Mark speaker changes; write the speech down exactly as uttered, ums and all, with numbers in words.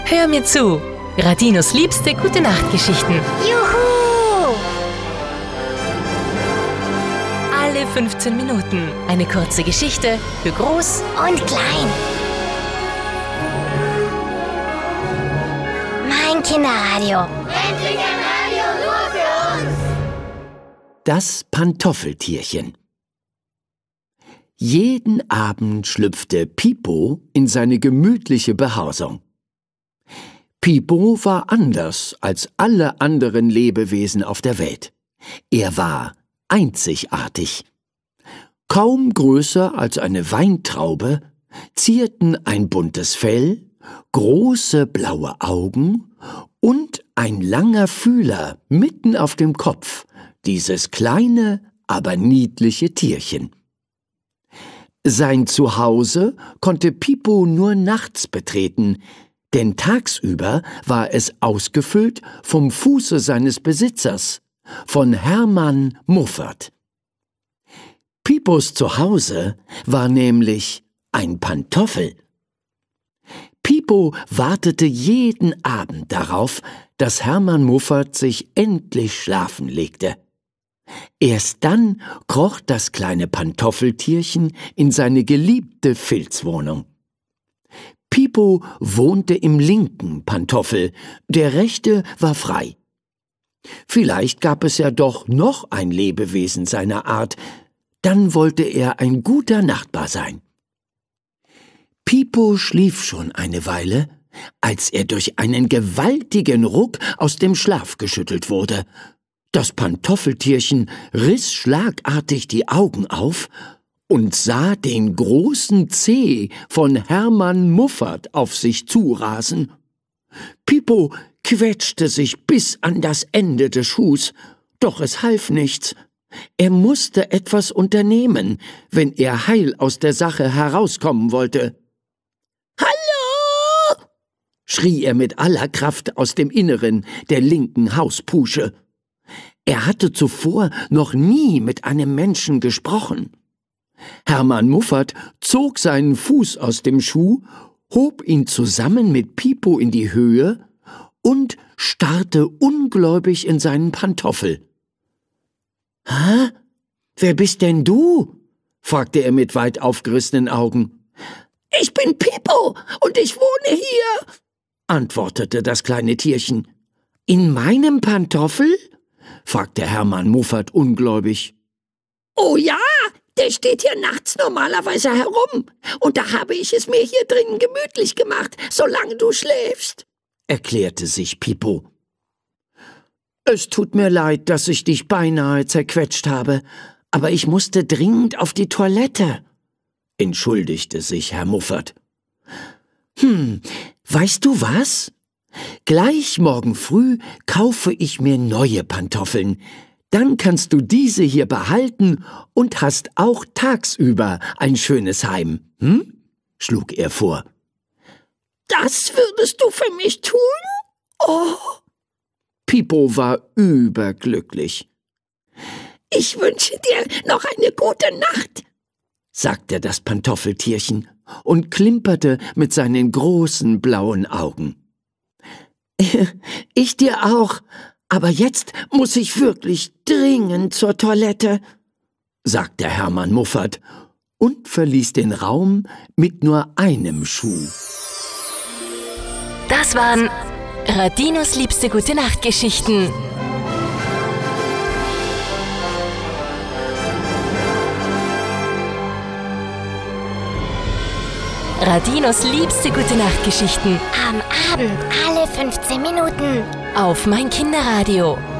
Speaker 1: Hör mir zu. Radinos liebste Gute-Nacht-Geschichten.
Speaker 2: Juhu!
Speaker 1: Alle fünfzehn Minuten eine kurze Geschichte für Groß
Speaker 2: Und klein. Mein Kinderradio.
Speaker 3: Endlich ein Radio nur für uns!
Speaker 4: Das Pantoffeltierchen. Jeden Abend schlüpfte Pipo in seine gemütliche Behausung. Pipo war anders als alle anderen Lebewesen auf der Welt. Er war einzigartig. Kaum größer als eine Weintraube, zierten ein buntes Fell, große blaue Augen und ein langer Fühler mitten auf dem Kopf dieses kleine, aber niedliche Tierchen. Sein Zuhause konnte Pipo nur nachts betreten, denn tagsüber war es ausgefüllt vom Fuße seines Besitzers, von Hermann Muffert. Pipos Zuhause war nämlich ein Pantoffel. Pipo wartete jeden Abend darauf, dass Hermann Muffert sich endlich schlafen legte. Erst dann kroch das kleine Pantoffeltierchen in seine geliebte Filzwohnung. Pipo wohnte im linken Pantoffel, der rechte war frei. Vielleicht gab es ja doch noch ein Lebewesen seiner Art, dann wollte er ein guter Nachbar sein. Pipo schlief schon eine Weile, als er durch einen gewaltigen Ruck aus dem Schlaf geschüttelt wurde. Das Pantoffeltierchen riss schlagartig die Augen auf und sah den großen Zeh von Hermann Muffert auf sich zurasen. Pipo quetschte sich bis an das Ende des Schuhs, doch es half nichts. Er musste etwas unternehmen, wenn er heil aus der Sache herauskommen wollte. »Hallo!« schrie er mit aller Kraft aus dem Inneren der linken Hauspusche. Er hatte zuvor noch nie mit einem Menschen gesprochen. Hermann Muffert zog seinen Fuß aus dem Schuh, hob ihn zusammen mit Pipo in die Höhe und starrte ungläubig in seinen Pantoffel. »Hä? Wer bist denn du?« fragte er mit weit aufgerissenen Augen. »Ich bin Pipo und ich wohne hier«, antwortete das kleine Tierchen. »In meinem Pantoffel?« fragte Hermann Muffert ungläubig. »Oh ja, der steht hier nachts normalerweise herum, und da habe ich es mir hier drinnen gemütlich gemacht, solange du schläfst«, erklärte sich Pipo. »Es tut mir leid, dass ich dich beinahe zerquetscht habe, aber ich musste dringend auf die Toilette«, entschuldigte sich Herr Muffert. »Hm, weißt du was? Gleich morgen früh kaufe ich mir neue Pantoffeln. Dann kannst du diese hier behalten und hast auch tagsüber ein schönes Heim, hm?« schlug er vor. »Das würdest du für mich tun? Oh!« Pipo war überglücklich. »Ich wünsche dir noch eine gute Nacht«, sagte das Pantoffeltierchen und klimperte mit seinen großen blauen Augen. »Ich dir auch, aber jetzt muss ich wirklich dringend zur Toilette«, sagte Hermann Muffert und verließ den Raum mit nur einem Schuh.
Speaker 1: Das waren Radinos liebste Gute-Nacht-Geschichten. Radinos liebste Gute-Nacht-Geschichten.
Speaker 2: Am Abend alle fünfzehn Minuten.
Speaker 1: Auf mein Kinderradio.